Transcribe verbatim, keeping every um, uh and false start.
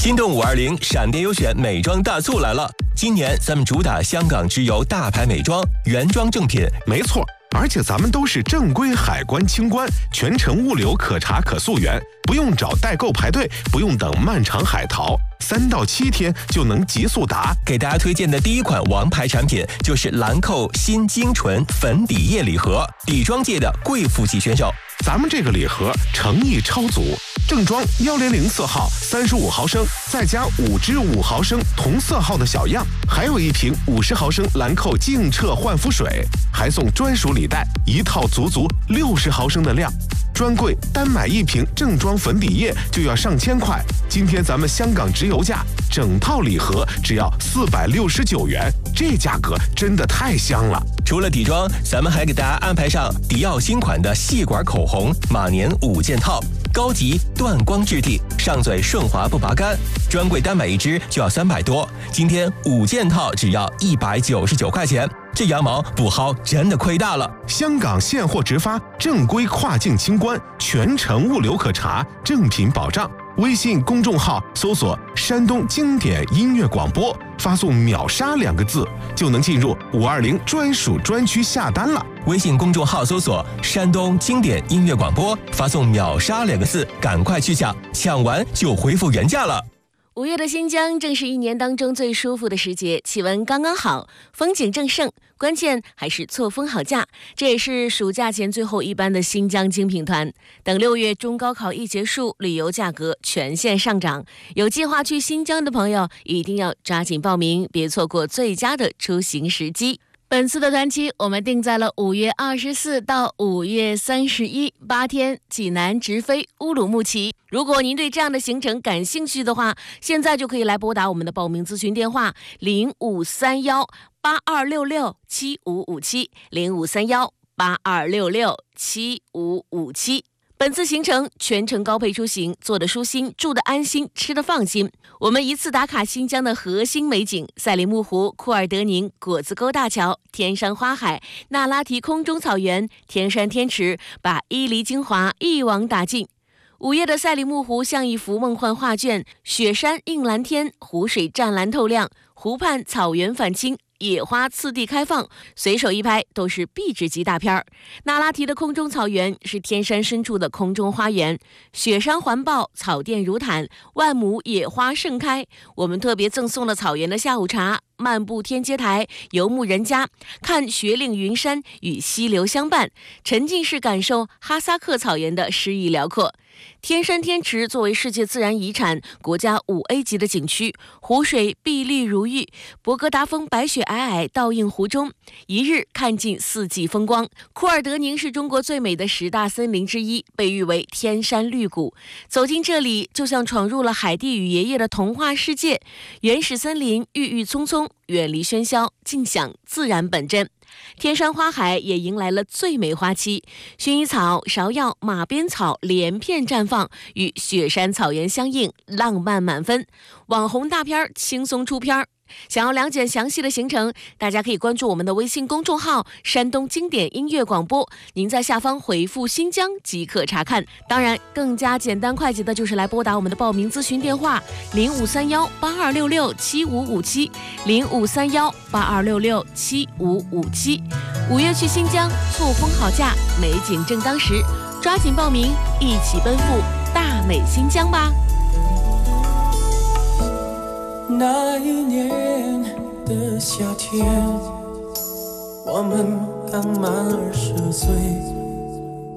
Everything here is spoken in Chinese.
心动五二零闪电优选美妆大促来了！今年咱们主打香港直邮大牌美妆，原装正品。 没错，而且咱们都是正规海关清关，全程物流可查可溯源，不用找代购排队，不用等漫长海淘，三到七天就能极速达。 给大家推荐的第一款王牌产品就是兰蔻新精纯粉底液礼盒，底妆界的贵妇级选手。 咱们这个礼盒诚意超足，正装幺零零色号三十五毫升，再加五支五毫升同色号的小样，还有一瓶五十毫升兰蔻净澈焕肤水，还送专属礼袋，一套足足六十毫升的量。专柜单买一瓶正装粉底液就要上千块，今天咱们香港直邮价，整套礼盒只要四百六十九元，这价格真的太香了。 除了底妆，咱们还给大家安排上迪奥新款的细管口红马年五件套，高级断光质地，上嘴顺滑不拔干，专柜单买一支就要三百多，今天五件套只要一百九十九块钱，这羊毛不薅真的亏大了。 香港现货直发，正规跨境清关，全程物流可查，正品保障。微信公众号搜索山东经典音乐广播，发送秒杀两个字就能进入五二零专属专区下单了。 微信公众号搜索山东经典音乐广播，发送秒杀两个字，赶快去抢，抢完就恢复原价了。 五月的新疆正是一年当中最舒服的时节，气温刚刚好，风景正盛，关键还是错峰好价。这也是暑假前最后一班的新疆精品团。等六月中高考一结束，旅游价格全线上涨，有计划去新疆的朋友一定要抓紧报名，别错过最佳的出行时机。本次的团期我们定在了五月二十四到五月三十一，八天济南直飞乌鲁木齐。如果您对这样的行程感兴趣的话，现在就可以来拨打我们的报名咨询电话零五三幺八二六六七五五七零五三幺八二六六七五五七。本次行程全程高配出行，坐得舒心，住得安心，吃得放心。我们一次打卡新疆的核心美景：赛里木湖、库尔德宁、果子沟大桥、天山花海、那拉提空中草原、天山天池，把伊犁精华一网打尽。午夜的赛里木湖像一幅梦幻画卷，雪山映蓝天，湖水湛蓝透亮，湖畔草原反青，野花次第开放，随手一拍都是壁纸级大片儿。那拉提的空中草原是天山深处的空中花园，雪山环抱，草甸如毯，万亩野花盛开。我们特别赠送了草原的下午茶，漫步天阶台，游牧人家，看雪岭云山与溪流相伴，沉浸式感受哈萨克草原的诗意辽阔。天山天池作为世界自然遗产、国家五 A 级的景区，湖水碧绿如玉，博格达峰白雪皑皑倒映湖中，一日看尽四季风光。库尔德宁是中国最美的十大森林之一，被誉为天山绿谷。走进这里，就像闯入了海蒂与爷爷的童话世界，原始森林郁郁葱葱，远离喧嚣，尽享自然本真。天山花海也迎来了最美花期，薰衣草、芍药、马鞭草连片绽放，与雪山草原相映，浪漫满分。网红大片轻松出片。想要了解详细的行程，大家可以关注我们的微信公众号山东经典音乐广播，您在下方回复新疆即可查看。当然更加简单快捷的就是来拨打我们的报名咨询电话零五三幺八二六六七五五七零五三幺八二六六七五五七。五月去新疆，错峰好价，美景正当时，抓紧报名，一起奔赴大美新疆吧。 那一年的夏天，我们刚满二十岁，